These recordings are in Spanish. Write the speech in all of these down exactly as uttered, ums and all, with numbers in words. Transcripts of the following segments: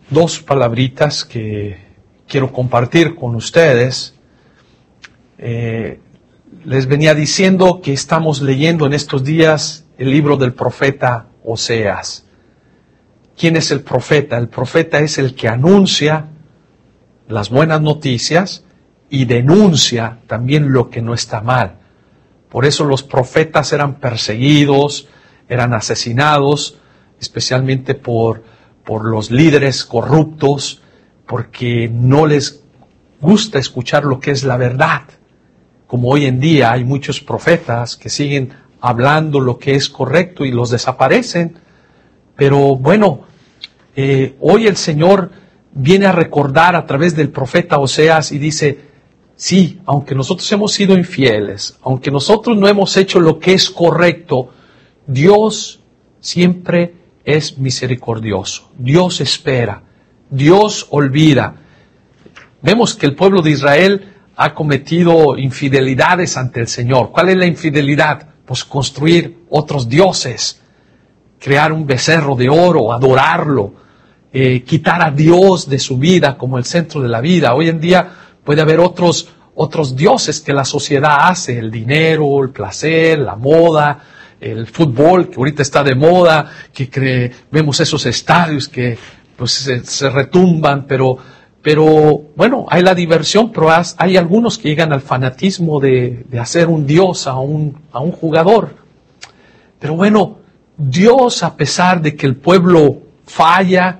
dos palabritas que quiero compartir con ustedes. Eh, les venía diciendo que estamos leyendo en estos días el libro del profeta Oseas. ¿Quién es el profeta? El profeta es el que anuncia las buenas noticias y denuncia también lo que no está mal. Por eso los profetas eran perseguidos, eran asesinados, especialmente por, por los líderes corruptos, porque no les gusta escuchar lo que es la verdad. Como hoy en día hay muchos profetas que siguen hablando lo que es correcto y los desaparecen. Pero bueno, eh, hoy el Señor viene a recordar a través del profeta Oseas y dice, sí, aunque nosotros hemos sido infieles, aunque nosotros no hemos hecho lo que es correcto, Dios siempre es misericordioso. Dios espera, Dios olvida. Vemos que el pueblo de Israel ha cometido infidelidades ante el Señor. ¿Cuál es la infidelidad? Pues construir otros dioses, crear un becerro de oro, adorarlo, eh, quitar a Dios de su vida como el centro de la vida. Hoy en día puede haber otros, otros dioses que la sociedad hace, el dinero, el placer, la moda, el fútbol, que ahorita está de moda, que cree, vemos esos estadios que pues se, se retumban, pero, pero bueno, hay la diversión, pero hay algunos que llegan al fanatismo de, de hacer un dios a un, a un jugador. Pero bueno, Dios, a pesar de que el pueblo falla,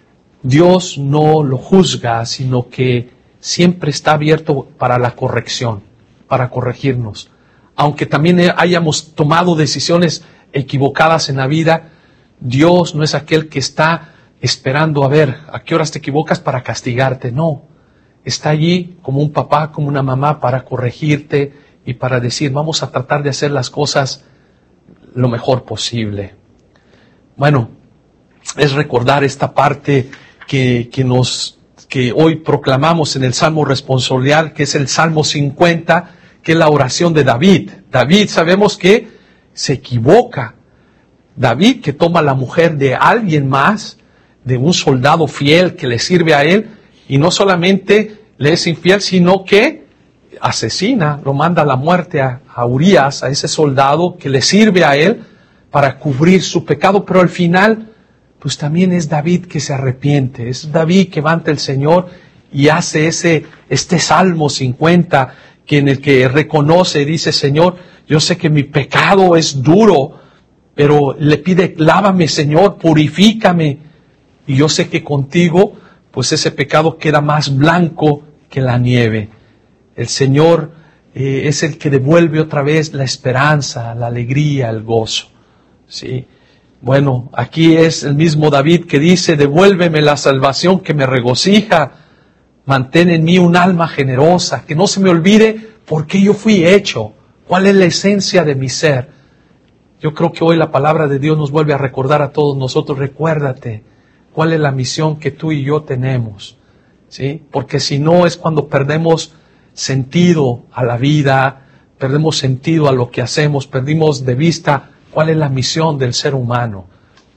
Dios no lo juzga, sino que siempre está abierto para la corrección, para corregirnos. Aunque también hayamos tomado decisiones equivocadas en la vida, Dios no es aquel que está esperando a ver a qué horas te equivocas para castigarte. No, está allí como un papá, como una mamá para corregirte y para decir, vamos a tratar de hacer las cosas lo mejor posible. Bueno, es recordar esta parte que, que nos, que hoy proclamamos en el Salmo responsorial, que es el Salmo cincuenta, que es la oración de David. David sabemos que se equivoca. David, que toma la mujer de alguien más, de un soldado fiel que le sirve a él, y no solamente le es infiel, sino que asesina, lo manda a la muerte a, a Urías, a ese soldado que le sirve a él para cubrir su pecado, pero al final, pues también es David que se arrepiente, es David que va ante el Señor y hace ese, este Salmo cincuenta, que en el que reconoce, dice, Señor, yo sé que mi pecado es duro, pero le pide, lávame, Señor, purifícame, y yo sé que contigo, pues ese pecado queda más blanco que la nieve. El Señor eh, es el que devuelve otra vez la esperanza, la alegría, el gozo. ¿Sí? Bueno, aquí es el mismo David que dice, devuélveme la salvación que me regocija, mantén en mí un alma generosa, que no se me olvide por qué yo fui hecho, cuál es la esencia de mi ser. Yo creo que hoy la palabra de Dios nos vuelve a recordar a todos nosotros, recuérdate cuál es la misión que tú y yo tenemos, ¿sí? Porque si no es cuando perdemos sentido a la vida, perdemos sentido a lo que hacemos, perdimos de vista cuál es la misión del ser humano.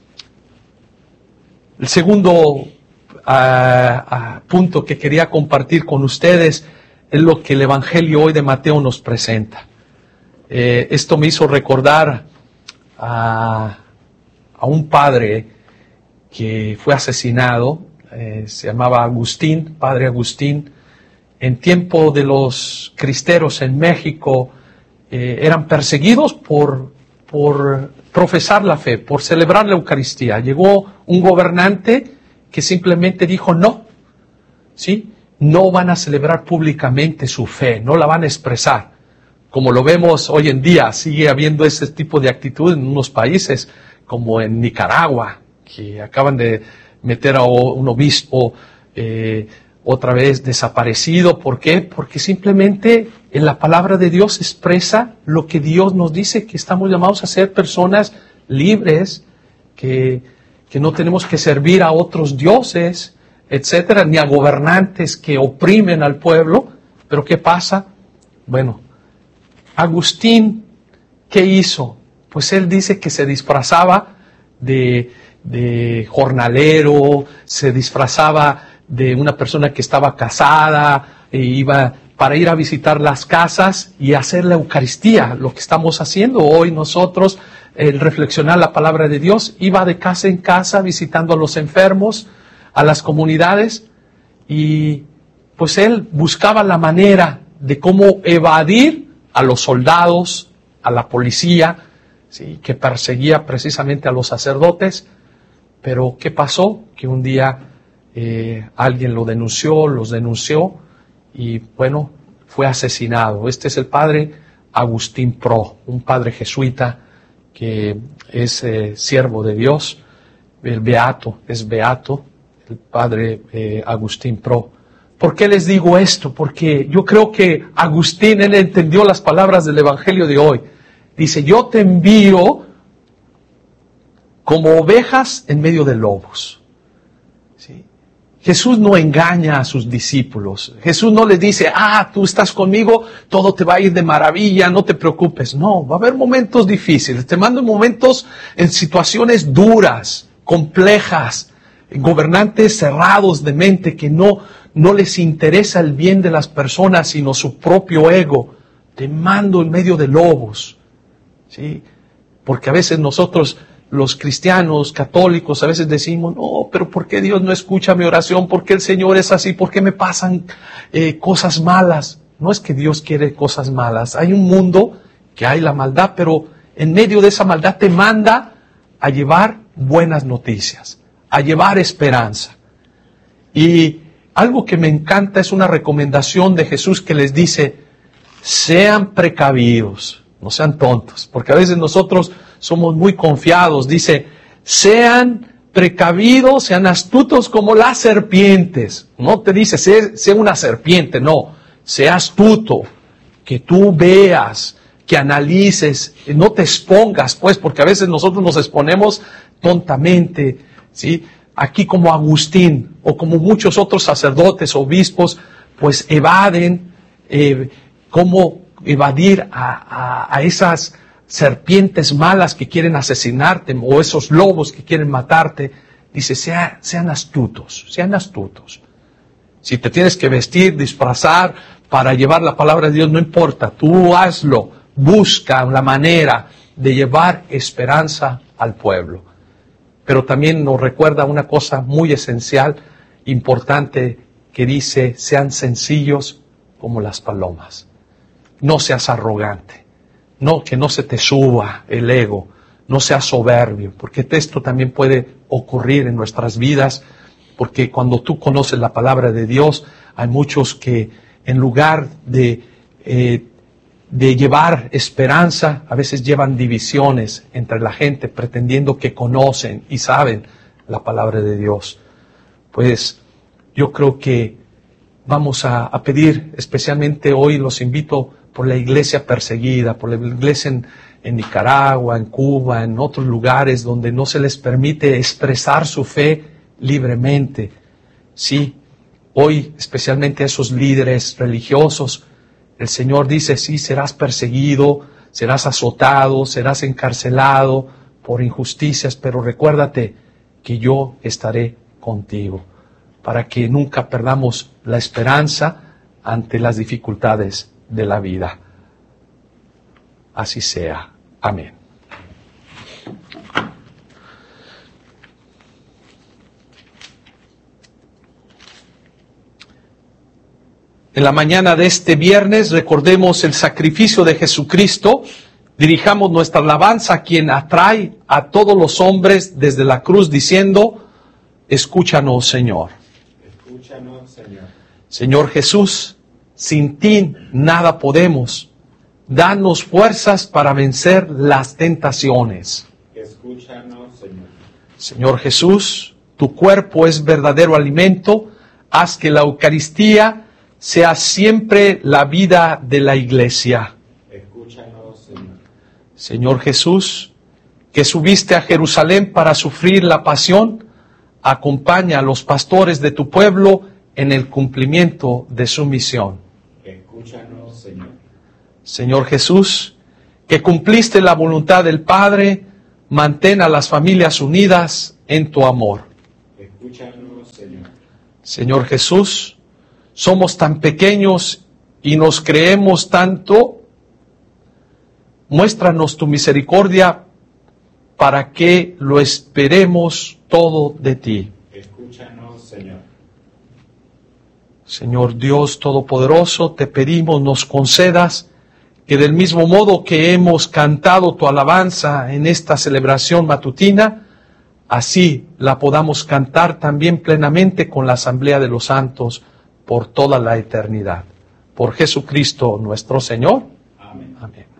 El segundo uh, uh, punto que quería compartir con ustedes es lo que el Evangelio hoy de Mateo nos presenta. Eh, esto me hizo recordar a, a un padre que fue asesinado, eh, se llamaba Agustín, padre Agustín. En tiempo de los cristeros en México, eh, eran perseguidos por, por profesar la fe, por celebrar la Eucaristía. Llegó un gobernante que simplemente dijo no, ¿sí? No van a celebrar públicamente su fe, no la van a expresar. Como lo vemos hoy en día, sigue habiendo ese tipo de actitud en unos países, como en Nicaragua, que acaban de meter a un obispo eh, otra vez desaparecido. ¿Por qué? Porque simplemente en la palabra de Dios expresa lo que Dios nos dice, que estamos llamados a ser personas libres, que, que no tenemos que servir a otros dioses, etcétera, ni a gobernantes que oprimen al pueblo. Pero ¿qué pasa? Bueno, Agustín, ¿qué hizo? Pues él dice que se disfrazaba de, de jornalero, se disfrazaba de una persona que estaba casada, e iba para ir a visitar las casas y hacer la Eucaristía, lo que estamos haciendo hoy nosotros, el reflexionar la palabra de Dios. Iba de casa en casa visitando a los enfermos, a las comunidades, y pues él buscaba la manera de cómo evadir a los soldados, a la policía, ¿sí?, que perseguía precisamente a los sacerdotes. Pero ¿qué pasó? Que un día eh, alguien lo denunció, los denunció, y bueno, fue asesinado. Este es el padre Agustín Pro, un padre jesuita que es eh, siervo de Dios, el beato, es beato, el padre eh, Agustín Pro. ¿Por qué les digo esto? Porque yo creo que Agustín, él entendió las palabras del Evangelio de hoy. Dice, yo te envío como ovejas en medio de lobos. ¿Sí? Jesús no engaña a sus discípulos. Jesús no les dice, ah, tú estás conmigo, todo te va a ir de maravilla, no te preocupes. No, va a haber momentos difíciles. Te mando en momentos, en situaciones duras, complejas, en gobernantes cerrados de mente que no, no les interesa el bien de las personas, sino su propio ego. Te mando en medio de lobos. ¿Sí? Porque a veces nosotros, los cristianos católicos, a veces decimos, no, pero ¿por qué Dios no escucha mi oración? ¿Por qué el Señor es así? ¿Por qué me pasan eh, cosas malas? No es que Dios quiere cosas malas. Hay un mundo que hay la maldad, pero en medio de esa maldad te manda a llevar buenas noticias, a llevar esperanza. Y algo que me encanta es una recomendación de Jesús que les dice, sean precavidos, no sean tontos, porque a veces nosotros somos muy confiados. Dice, sean precavidos, sean astutos como las serpientes. No te dice, sé, sé una serpiente, no, sea astuto, que tú veas, que analices, no te expongas, pues, porque a veces nosotros nos exponemos tontamente, ¿sí? Aquí como Agustín, o como muchos otros sacerdotes, obispos, pues evaden, eh, cómo evadir a, a, a esas serpientes malas que quieren asesinarte, o esos lobos que quieren matarte. Dice, sea, sean astutos, sean astutos. Si te tienes que vestir, disfrazar para llevar la palabra de Dios, no importa, tú hazlo, busca la manera de llevar esperanza al pueblo. Pero también nos recuerda una cosa muy esencial, importante, que dice, sean sencillos como las palomas. No seas arrogante. No, que no se te suba el ego, no seas soberbio, porque esto también puede ocurrir en nuestras vidas, porque cuando tú conoces la palabra de Dios, hay muchos que en lugar de, eh, de llevar esperanza, a veces llevan divisiones entre la gente, pretendiendo que conocen y saben la palabra de Dios. Pues yo creo que vamos a, a pedir, especialmente hoy los invito por la iglesia perseguida, por la iglesia en, en Nicaragua, en Cuba, en otros lugares donde no se les permite expresar su fe libremente. Sí, hoy especialmente a esos líderes religiosos, el Señor dice, sí, serás perseguido, serás azotado, serás encarcelado por injusticias, pero recuérdate que yo estaré contigo, para que nunca perdamos la esperanza ante las dificultades de la vida. Así sea. Amén. En la mañana de este viernes recordemos el sacrificio de Jesucristo, dirijamos nuestra alabanza a quien atrae a todos los hombres desde la cruz diciendo, escúchanos, Señor. Escúchanos, Señor. Señor Jesús, sin ti nada podemos. Danos fuerzas para vencer las tentaciones. Escúchanos, Señor. Señor Jesús, tu cuerpo es verdadero alimento. Haz que la Eucaristía sea siempre la vida de la Iglesia. Escúchanos, Señor. Señor Jesús, que subiste a Jerusalén para sufrir la pasión, acompaña a los pastores de tu pueblo en el cumplimiento de su misión. Escúchanos, Señor. Señor Jesús, que cumpliste la voluntad del Padre, mantén a las familias unidas en tu amor. Escúchanos, Señor. Señor Jesús, somos tan pequeños y nos creemos tanto. Muéstranos tu misericordia para que lo esperemos todo de ti. Escúchanos, Señor. Señor Dios Todopoderoso, te pedimos nos concedas que del mismo modo que hemos cantado tu alabanza en esta celebración matutina, así la podamos cantar también plenamente con la Asamblea de los Santos por toda la eternidad. Por Jesucristo nuestro Señor. Amén. Amén.